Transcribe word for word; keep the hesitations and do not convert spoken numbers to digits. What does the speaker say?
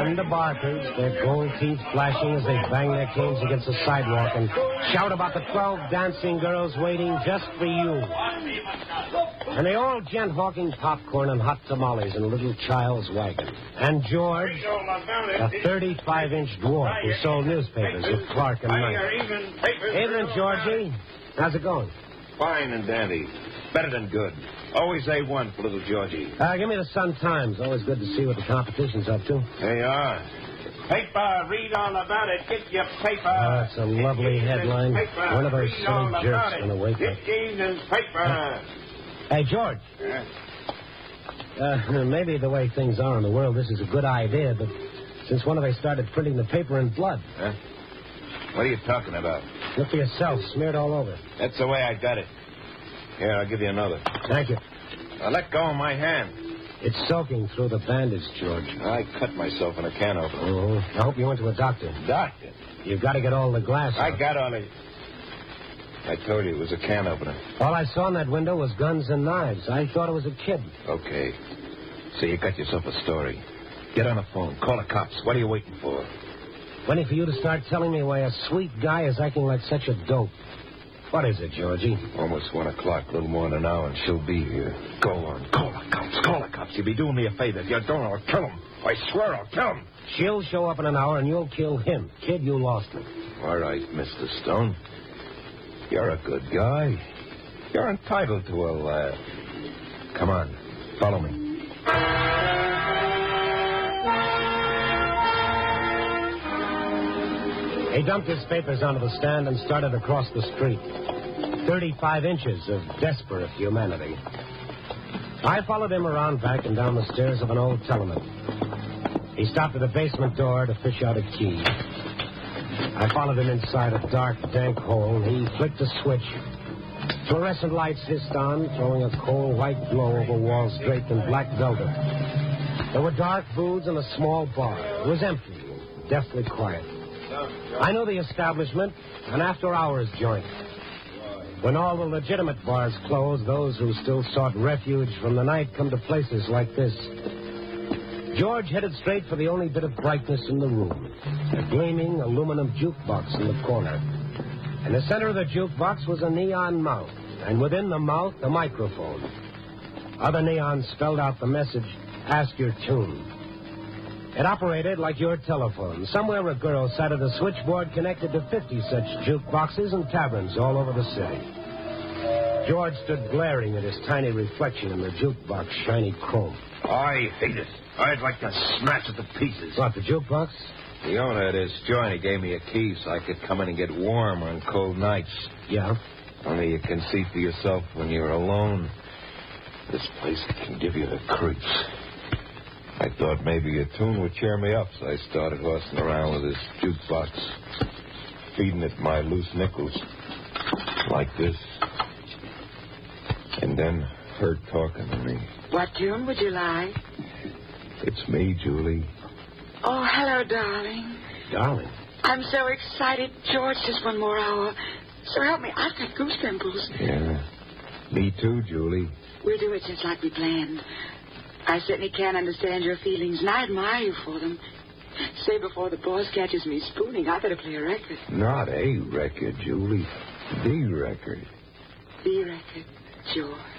run to Barker's, their gold teeth flashing as they bang their canes against the sidewalk and shout about the twelve dancing girls waiting just for you. And they all gent hawking popcorn and hot tamales in a little child's wagon. And George, a thirty-five inch dwarf who sold newspapers at Clark and Knight. Evening, Georgie. How's it going? Fine and dandy. Better than good. Always A one for little Georgie. Uh, give me the Sun-Times. Always good to see what the competition's up to. There you are. Paper, read all about it. Get your paper. Oh, that's a lovely headline. Paper. One of those read silly jerks going to wake up. This evening's paper. Uh, hey, George. Yeah? Uh, maybe the way things are in the world, this is a good idea, but since when have they started printing the paper in blood? Huh? What are you talking about? Look for yourself, smeared all over. That's the way I got it. Here, I'll give you another. Thank you. Now, let go of my hand. It's soaking through the bandage, George. I cut myself in a can opener. Oh, I hope you went to a doctor. Doctor? You've got to get all the glass I out. got all it. I told you it was a can opener. All I saw in that window was guns and knives. I thought it was a kid. Okay. So you got yourself a story. Get on the phone. Call the cops. What are you waiting for? Waiting for you to start telling me why a sweet guy is acting like such a dope. What is it, Georgie? Almost one o'clock, a little more than an hour, and she'll be here. Go on. Call the cops. Call the cops. You'll be doing me a favor. If you don't, I'll kill him. I swear I'll kill him. She'll show up in an hour, and you'll kill him. Kid, you lost me. All right, Mister Stone. You're a good guy. You're entitled to a laugh. Come on. Follow me. He dumped his papers onto the stand and started across the street. Thirty-five inches of desperate humanity. I followed him around back and down the stairs of an old tenement. He stopped at a basement door to fish out a key. I followed him inside a dark, dank hole. He flicked a switch. Fluorescent lights hissed on, throwing a cold white glow over walls draped in black velvet. There were dark booths and a small bar. It was empty, deathly quiet. I knew the establishment, an after-hours joint. When all the legitimate bars closed, those who still sought refuge from the night come to places like this. George headed straight for the only bit of brightness in the room, a gleaming aluminum jukebox in the corner. In the center of the jukebox was a neon mouth, and within the mouth, a microphone. Other neons spelled out the message, "Ask your tune." It operated like your telephone. Somewhere a girl sat at a switchboard connected to fifty such jukeboxes and taverns all over the city. George stood glaring at his tiny reflection in the jukebox shiny chrome. I hate it. I'd like to smash it to pieces. What, the jukebox? The owner of this joint, he gave me a key so I could come in and get warm on cold nights. Yeah? Only you can see for yourself when you're alone. This place can give you the creeps. I thought maybe a tune would cheer me up, so I started horsing around with this jukebox, feeding it my loose nickels, like this. And then her talking to me. What tune would you like? It's me, Julie. Oh, hello, darling. Darling. I'm so excited. George, just one more hour. So help me, I've got goose pimples. Yeah. Me too, Julie. We'll do it just like we planned. I certainly can't understand your feelings, and I admire you for them. Say, before the boss catches me spooning, I better play a record. Not a record, Julie. The record. The record, George.